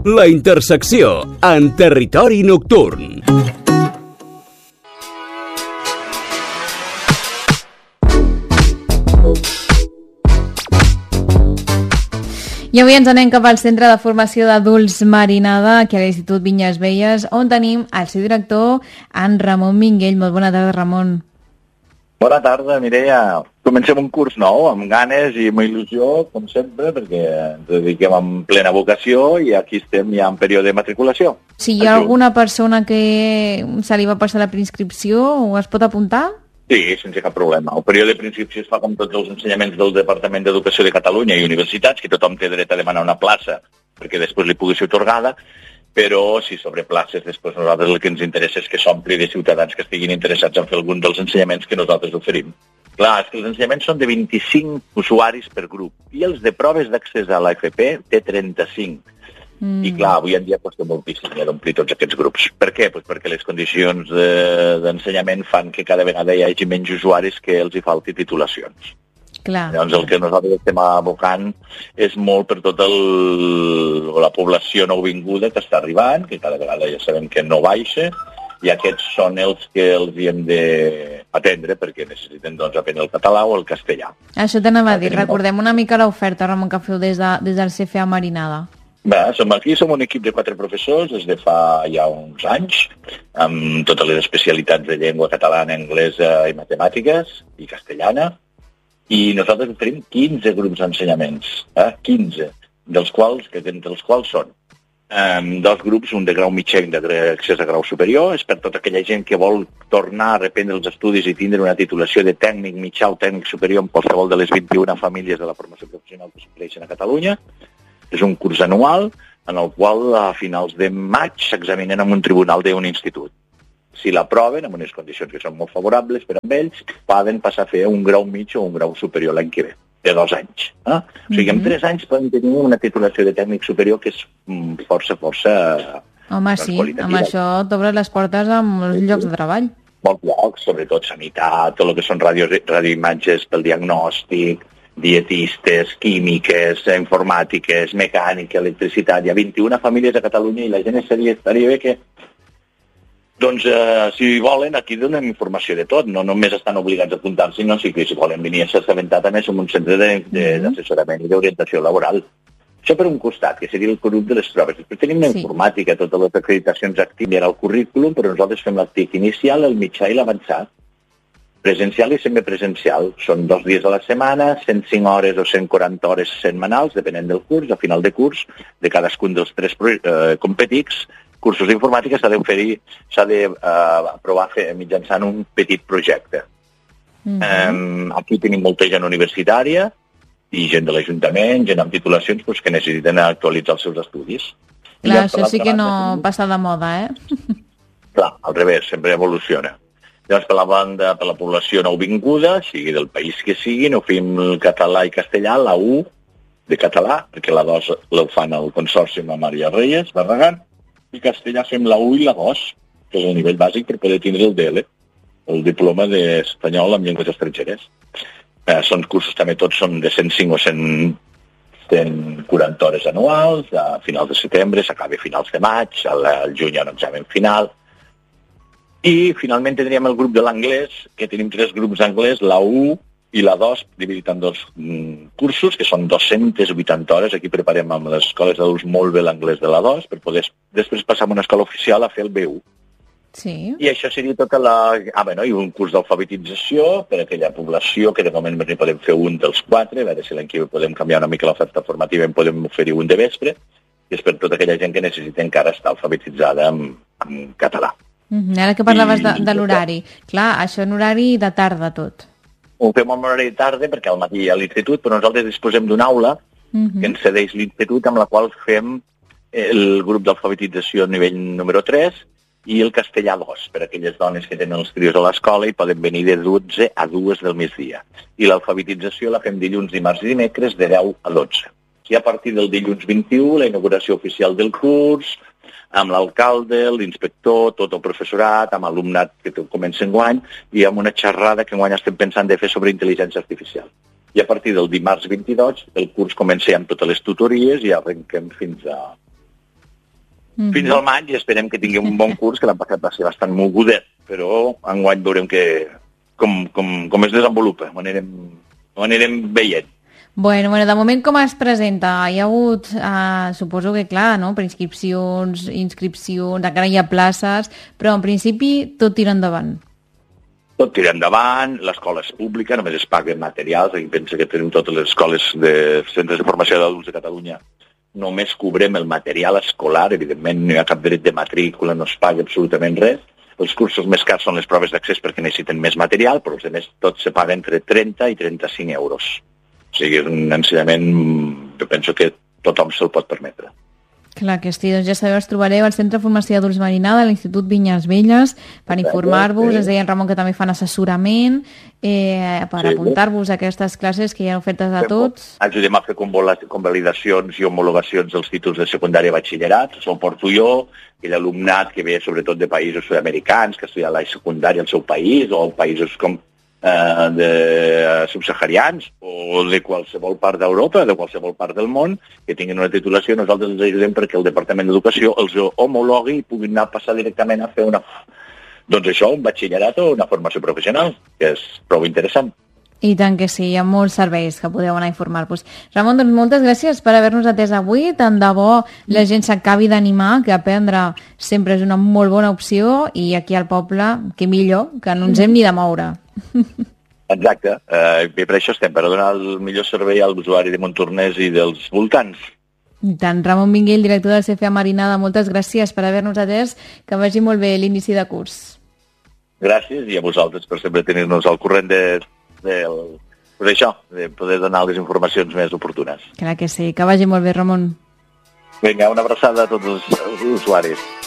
La Intersecció, en territori nocturn. I avui ens anem cap al Centre de Formació d'Adults Marinada, aquí a l'Institut Vinyes Velles, on tenim el seu director, en Ramon Minguell. Molt bona tarda, Ramon. Bona tarda, Mireia. Comencem un curs nou, amb ganes i amb il·lusió, com sempre, perquè ens dediquem amb plena vocació i aquí estem ja en període de matriculació. Si hi ha alguna persona que se li va passar la preinscripció, es pot apuntar? Sí, sense cap problema. El període de preinscripció es fa com tots els ensenyaments del Departament d'Educació de Catalunya i universitats, que tothom té dret a demanar una plaça perquè després li pugui ser atorgada, però si sobre places després nosaltres el que ens interessa és que s'ompli de ciutadans que estiguin interessats en fer algun dels ensenyaments que nosaltres oferim. Clar, és que els ensenyaments són de 25 usuaris per grup i els de proves d'accés a l'AFP té 35. I clar, avui en dia costa moltíssim d'omplir tots aquests grups. Per què? Pues perquè les condicions d'ensenyament fan que cada vegada hi hagi menys usuaris que els hi falti titulacions. Clar. Llavors el que nosaltres estem abocant és molt per tota la població nouvinguda que està arribant, que cada vegada ja sabem que no baixa, i aquests són els que els hi hem d'atendre perquè necessiten doncs, aprendre el català o el castellà. Això t'anava a dir, recordem una mica l'oferta, Ramon, que feu des del CFA Marinada. Bé, som un equip de 4 professors des de fa ja uns anys, amb totes les especialitats de llengua catalana, anglesa i matemàtiques, i castellana, i nosaltres oferim 15 grups d'ensenyaments, 15, entre els quals són 2 grups, un de grau mitjà i un d'accés a grau superior, és per tota aquella gent que vol tornar a reprendre els estudis i tindre una titulació de tècnic mitjà o tècnic superior en qualsevol de les 21 famílies de la formació professional que s'ofereixen a Catalunya. És un curs anual en el qual a finals de maig s'examinen en un tribunal d'un institut. Si l'aproven, amb unes condicions que són molt favorables per a ells, poden passar a fer un grau mig o un grau superior l'any que ve, de 2 anys. O sigui, en 3 anys poden tenir una titulació de tècnic superior que és força Home, sí, amb això t'obres les portes amb els llocs de treball. Molts llocs, sobretot sanitat, tot el que són radioimatges pel diagnòstic, dietistes, químiques, informàtiques, mecànica, electricitat. Hi ha 21 famílies a Catalunya i la gent estaria bé que, doncs, si volen, aquí donem informació de tot. No només estan obligats a apuntar-se, sinó si volen venir a s'assabentar també som un centre d'assessorament i d'orientació laboral. Això per un costat, que seria el grup de les proves. Després tenim la informàtica, totes les acreditacions actives al currículum, però nosaltres fem l'actic inicial, el mitjà i l'avançat. Presencial i semipresencial. Són 2 dies a la setmana, 105 hores o 140 hores setmanals, depenent del curs. A final de curs, de cadascun dels 3 competits, cursos d'informàtica s'ha d'aprovar mitjançant un petit projecte. Aquí tenim molta gent universitària i gent de l'Ajuntament, gent amb titulacions que necessiten actualitzar els seus estudis. Clar, això sí que no passa de moda, Clar, al revés, sempre evoluciona. Llavors, per la banda, per la població nouvinguda, sigui del país que siguin, ho fem el català i castellà, la U de català, perquè la 2 la fan al Consorci amb Maria Reyes, Barragán, i castellà fem la U i la 2, que és el nivell bàsic per poder tindre el DL, el diploma d'espanyol amb llengües estrangeres. Són cursos també tots són de 105 o 140 hores anuals, a finals de setembre, s'acaba a finals de maig, al juny hi ha un examen final. I finalment tindríem el grup de l'anglès, que tenim 3 grups d'anglès, la 1 i la 2, dividit en 2 cursos, que són 280 hores. Aquí preparem amb les escoles d'adults molt bé l'anglès de la 2, per poder després passar a una escola oficial a fer el B1. Sí. I això seria tota i un curs d'alfabetització per a aquella població, que de moment n'hi podem fer un dels 4, a veure si l'any que ve podem canviar una mica l'oferta formativa i en podem oferir un de vespre, i és per tota aquella gent que necessita encara estar alfabetitzada en català. Ara que parlaves de l'horari, clar, això en horari de tarda tot. Ho fem en horari de tarda perquè al matí hi ha l'institut, però nosaltres disposem d'una aula que ens cedeix l'institut amb la qual fem el grup d'alfabetització a nivell número 3 i el castellà 2, per a aquelles dones que tenen els crios a l'escola i poden venir de 12 a 2 del migdia. I l'alfabetització la fem dilluns, dimarts i dimecres de 10 a 12. I a partir del dilluns 21, la inauguració oficial del curs, amb l'alcalde, l'inspector, tot el professorat, amb alumnat que comença enguany, i amb una xerrada que enguany estem pensant de fer sobre intel·ligència artificial. I a partir del dimarts 22 el curs comença ja amb totes les tutories i arrenquem fins fins al maig i esperem que tingui un bon curs, que l'any passat va ser bastant mogudet, però enguany veurem com es desenvolupa, ho anirem veient. Bueno, de moment com es presenta? Hi ha hagut, suposo que clar, no? Per inscripcions, encara hi ha places, però en principi tot tira endavant. Tot tira endavant, l'escola és pública, només es paguen materials, i pensa que tenim totes les escoles de centres de formació d'adults de Catalunya, només cobrem el material escolar, evidentment no hi ha cap dret de matrícula, no es paga absolutament res. Els cursos més cars són les proves d'accés perquè necessiten més material, però els altres tots se paguen entre 30 i 35 euros. O sigui, és un ensenyament, jo penso que tothom se'l pot permetre. Clar que sí, doncs ja sabeu, us trobareu al Centre de Formació d'Adults Marinada, a l'Institut Vinyes Velles, per informar-vos. Ens deia en Ramon que també fan assessorament per apuntar-vos a aquestes classes que hi ha ofertes a tots. Ajudem a fer convalidacions i homologacions dels títols de secundària i batxillerat, això ho porto jo, i l'alumnat que ve sobretot de països sud-americans, que estudia la secundària al seu país, o països com subsaharians o de qualsevol part d'Europa, de qualsevol part del món, que tinguin una titulació, nosaltres els ajudem perquè el Departament d'Educació els homologui i puguin anar a passar directament a fer un batxillerat o una formació professional, que és prou interessant. I tant que sí, hi ha molts serveis que podeu anar a informar-vos. Ramon, doncs moltes gràcies per haver-nos atès avui. Tant de bo la gent s'acabi d'animar, que aprendre sempre és una molt bona opció, i aquí al poble, que millor, que no ens hem ni de moure. Exacte. Per això estem, per donar el millor servei a l'usuari de Montornès i dels voltants. I tant. Ramon Minguell, director del CFA Marinada, moltes gràcies per haver-nos atès. Que vagi molt bé l'inici de curs. Gràcies, i a vosaltres per sempre tenir-nos al corrent de poder donar les informacions més oportunes. Clar que sí. Que vagi molt bé, Ramon. Vinga, una abraçada a tots els usuaris.